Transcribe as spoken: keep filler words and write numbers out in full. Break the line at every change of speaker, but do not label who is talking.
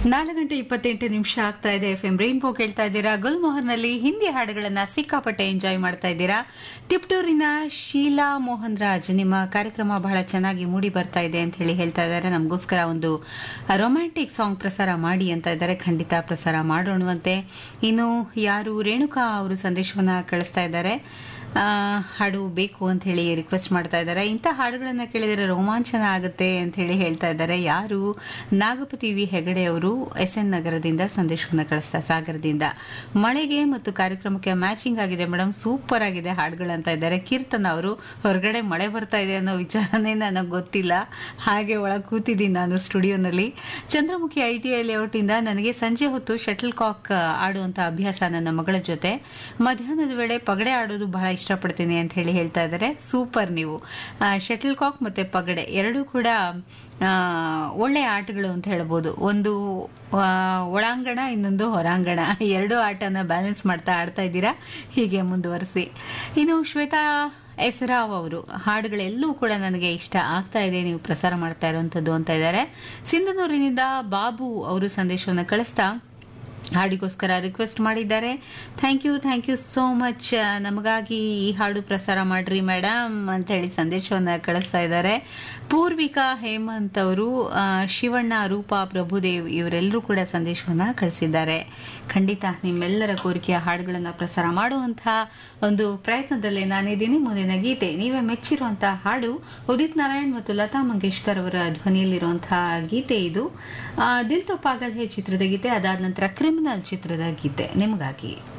ನಾಲ್ಕು ಗಂಟೆ ಇಪ್ಪತ್ತೆಂಟು ನಿಮಿಷ ಆಗ್ತಾ ಇದೆ. ಎಫ್ ಎಂ ರೈನ್ಬೋ ಕೇಳ್ತಾ ಇದ್ದೀರಾ. ಗುಲ್ಮೋಹರ್ನಲ್ಲಿ ಹಿಂದಿ ಹಾಡುಗಳನ್ನ ಸಿಕ್ಕಾಪಟ್ಟೆ ಎಂಜಾಯ್ ಮಾಡ್ತಾ ಇದ್ದೀರಾ. ತಿಪ್ಟೂರಿನ ಶೀಲಾ ಮೋಹನ್ ರಾಜ್, ನಿಮ್ಮ ಕಾರ್ಯಕ್ರಮ ಬಹಳ ಚೆನ್ನಾಗಿ ಮೂಡಿ ಬರ್ತಾ ಇದೆ ಅಂತ ಹೇಳಿ ಹೇಳ್ತಾ ಇದ್ದಾರೆ. ನಮಗೋಸ್ಕರ ಒಂದು ರೊಮ್ಯಾಂಟಿಕ್ ಸಾಂಗ್ ಪ್ರಸಾರ ಮಾಡಿ ಅಂತ ಇದ್ದಾರೆ. ಖಂಡಿತ ಪ್ರಸಾರ ಮಾಡೋಣವಂತೆ. ಇನ್ನು ಯಾರು ರೇಣುಕಾ ಅವರು ಸಂದೇಶವನ್ನ ಕಳಿಸ್ತಾ ಇದ್ದಾರೆ. ಹಾಡು ಬೇಕು ಅಂತ ಹೇಳಿ ರಿಕ್ವೆಸ್ಟ್ ಮಾಡ್ತಾ ಇದ್ದಾರೆ. ಇಂಥ ಹಾಡುಗಳನ್ನ ಕೇಳಿದರೆ ರೋಮಾಂಚನ ಆಗುತ್ತೆ ಅಂತ ಹೇಳಿ ಹೇಳ್ತಾ ಇದ್ದಾರೆ. ಯಾರು ನಾಗಪತಿ ವಿ ಹೆಗಡೆ ಅವರು ಎಸ್ ಎನ್ ನಗರದಿಂದ ಸಂದೇಶವನ್ನು ಕಳಿಸ್ತಾ, ಸಾಗರದಿಂದ. ಮಳೆಗೆ ಮತ್ತು ಕಾರ್ಯಕ್ರಮಕ್ಕೆ ಮ್ಯಾಚಿಂಗ್ ಆಗಿದೆ ಮೇಡಮ್, ಸೂಪರ್ ಆಗಿದೆ ಹಾಡುಗಳಂತ ಇದ್ದಾರೆ. ಕೀರ್ತನ ಅವರು ಹೊರಗಡೆ ಮಳೆ ಬರ್ತಾ ಇದೆ ಅನ್ನೋ ವಿಚಾರನೇ ನನಗೆ ಗೊತ್ತಿಲ್ಲ, ಹಾಗೆ ಒಳಗೆ ಕೂತಿದ್ದೀನಿ ನಾನು ಸ್ಟುಡಿಯೋನಲ್ಲಿ. ಚಂದ್ರಮುಖಿ ಐ ಟಿ ಐ ಲೇಔಟ್ ಇಂದ ನನಗೆ ಸಂಜೆ ಹೊತ್ತು ಶಟಲ್ ಕಾಕ್ ಆಡುವಂತ ಅಭ್ಯಾಸ ನನ್ನ ಮಗಳ ಜೊತೆ. ಮಧ್ಯಾಹ್ನದ ವೇಳೆ ಪಗಡೆ ಆಡೋದು ಬಹಳ ಇಷ್ಟಪಡ್ತೀನಿ ಅಂತ ಹೇಳಿ ಹೇಳ್ತಾ ಇದ್ದಾರೆ. ಸೂಪರ್, ನೀವು ಶಟಲ್ ಕಾಕ್ ಮತ್ತೆ ಪಗಡೆ ಎರಡೂ ಕೂಡ ಒಳ್ಳೆ ಆಟಗಳು ಅಂತ ಹೇಳ್ಬೋದು. ಒಂದು ಒಳಾಂಗಣ, ಇನ್ನೊಂದು ಹೊರಾಂಗಣ, ಎರಡೂ ಆಟನ ಬ್ಯಾಲೆನ್ಸ್ ಮಾಡ್ತಾ ಆಡ್ತಾ ಇದ್ದೀರಾ. ಹೀಗೆ ಮುಂದುವರಿಸಿ. ಇನ್ನು ಶ್ವೇತಾ ಎಸ್ ರಾವ್ ಅವರು ಹಾಡುಗಳೆಲ್ಲೂ ಕೂಡ ನನಗೆ ಇಷ್ಟ ಆಗ್ತಾ ಇದೆ, ನೀವು ಪ್ರಸಾರ ಮಾಡ್ತಾ ಇರುವಂತದ್ದು ಅಂತ ಇದ್ದಾರೆ. ಸಿಂಧನೂರಿನಿಂದ ಬಾಬು ಅವರು ಸಂದೇಶವನ್ನು ಕಳಿಸ್ತಾ ಹಾಡಿಗೋಸ್ಕರ ರಿಕ್ವೆಸ್ಟ್ ಮಾಡಿದ್ದಾರೆ. Thank you thank you so much. ನಮಗಾಗಿ ಈ ಹಾಡು ಪ್ರಸಾರ ಮಾಡ್ರಿ ಮೇಡಮ್ ಅಂತ ಹೇಳಿ ಸಂದೇಶವನ್ನ ಕಳಿಸ್ತಾ ಇದ್ದಾರೆ. ಪೂರ್ವಿಕಾ ಹೇಮಂತ್ ಅವರು, ಶಿವಣ್ಣ, ರೂಪಾ, ಪ್ರಭುದೇವ್ ಇವರೆಲ್ಲರೂ ಕೂಡ ಸಂದೇಶವನ್ನ ಕಳಿಸಿದ್ದಾರೆ. ಖಂಡಿತ ನಿಮ್ಮೆಲ್ಲರ ಕೋರಿಕೆಯ ಹಾಡುಗಳನ್ನ ಪ್ರಸಾರ ಮಾಡುವಂತಹ ಒಂದು ಪ್ರಯತ್ನದಲ್ಲೇ ನಾನಿದ್ದೀನಿ. ಮುಂದಿನ ಗೀತೆ ನೀವೇ ಮೆಚ್ಚಿರುವಂತಹ ಹಾಡು ಉದಿತ್ ನಾರಾಯಣ್ ಮತ್ತು ಲತಾ ಮಂಗೇಶ್ಕರ್ ಅವರ ಧ್ವನಿಯಲ್ಲಿರುವಂತಹ ಗೀತೆ ಇದು. ದಿಲ್ ತೋ ಪಾಗಲ್ ಹೇ ಚಿತ್ರದ ಗೀತೆ, ಅದಾದ ನಂತರ ಕ್ರಿಮಿನಲ್ ಚಿತ್ರದ ಗೀತೆ ನಿಮಗಾಗಿ.